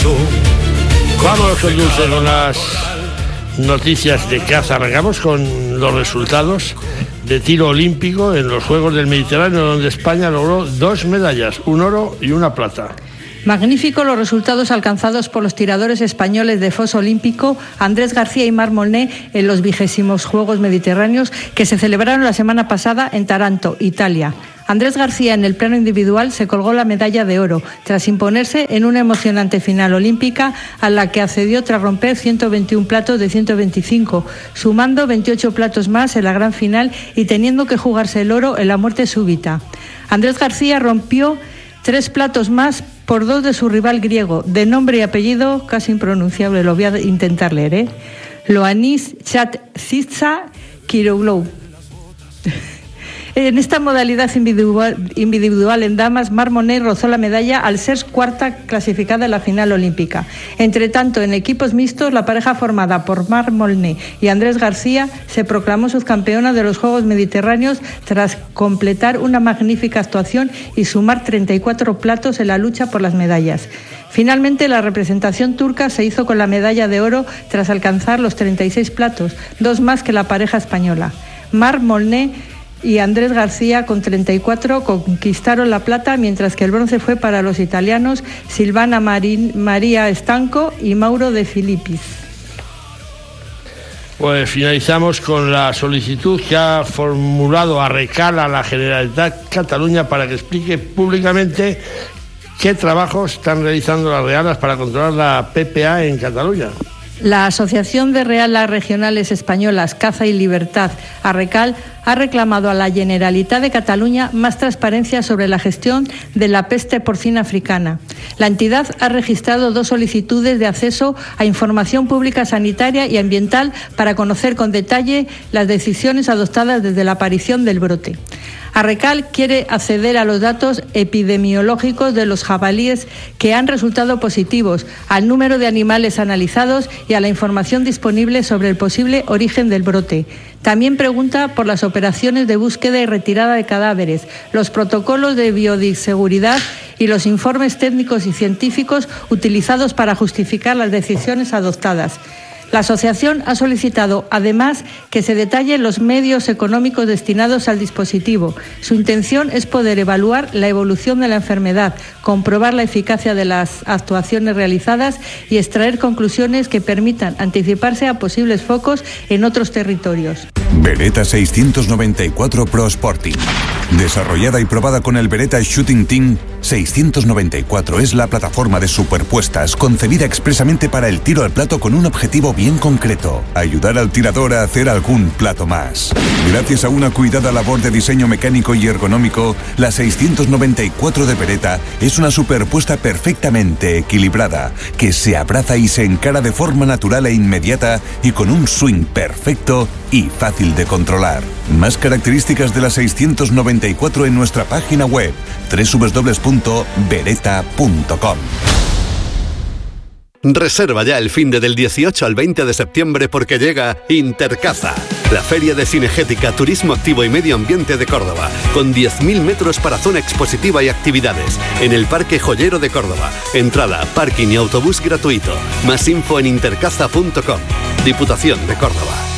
Vamos con Dulce con las noticias de caza. Arrancamos con los resultados de tiro olímpico en los Juegos del Mediterráneo, donde España logró 2 medallas, un oro y una plata. Magníficos los resultados alcanzados por los tiradores españoles de foso olímpico Andrés García y Marc Molné en los 20º Juegos Mediterráneos que se celebraron la semana pasada en Taranto, Italia. Andrés García en el plano individual se colgó la medalla de oro tras imponerse en una emocionante final olímpica a la que accedió tras romper 121 platos de 125, sumando 28 platos más en la gran final y teniendo que jugarse el oro en la muerte súbita. Andrés García rompió 3 platos más por 2 de su rival griego, de nombre y apellido casi impronunciable, lo voy a intentar leer, Ioannis Chatziza Kiroglou. En esta modalidad individual en damas, Marc Molné rozó la medalla al ser cuarta clasificada en la final olímpica. Entre tanto, en equipos mixtos, la pareja formada por Marc Molné y Andrés García se proclamó subcampeona de los Juegos Mediterráneos tras completar una magnífica actuación y sumar 34 platos en la lucha por las medallas. Finalmente, la representación turca se hizo con la medalla de oro tras alcanzar los 36 platos, 2 más que la pareja española. Marc Molné y Andrés García con 34 conquistaron la plata, mientras que el bronce fue para los italianos Silvana María Stanco y Mauro De Filippis. Pues finalizamos con la solicitud que ha formulado Arrecal a la Generalitat Cataluña para que explique públicamente qué trabajos están realizando las Realas para controlar la PPA en Cataluña. La Asociación de Realas Regionales Españolas Caza y Libertad, Arrecal, ha reclamado a la Generalitat de Cataluña más transparencia sobre la gestión de la peste porcina africana. La entidad ha registrado 2 solicitudes de acceso a información pública sanitaria y ambiental para conocer con detalle las decisiones adoptadas desde la aparición del brote. Arrecal quiere acceder a los datos epidemiológicos de los jabalíes que han resultado positivos, al número de animales analizados y a la información disponible sobre el posible origen del brote. También pregunta por las operaciones de búsqueda y retirada de cadáveres, los protocolos de bioseguridad y los informes técnicos y científicos utilizados para justificar las decisiones adoptadas. La asociación ha solicitado, además, que se detallen los medios económicos destinados al dispositivo. Su intención es poder evaluar la evolución de la enfermedad, comprobar la eficacia de las actuaciones realizadas y extraer conclusiones que permitan anticiparse a posibles focos en otros territorios. Beretta 694 Pro Sporting. Desarrollada y probada con el Beretta Shooting Team, 694 es la plataforma de superpuestas concebida expresamente para el tiro al plato con un objetivo bien concreto: ayudar al tirador a hacer algún plato más. Gracias a una cuidada labor de diseño mecánico y ergonómico, la 694 de Beretta es una superpuesta perfectamente equilibrada, que se abraza y se encara de forma natural e inmediata y con un swing perfecto y fácil de controlar. Más características de la 694 en nuestra página web www.beretta.com. Reserva ya el finde del 18 al 20 de septiembre porque llega Intercaza, la feria de cinegética, turismo activo y medio ambiente de Córdoba, con 10.000 metros para zona expositiva y actividades, en el Parque Joyero de Córdoba. Entrada, parking y autobús gratuito. Más info en intercaza.com. Diputación de Córdoba.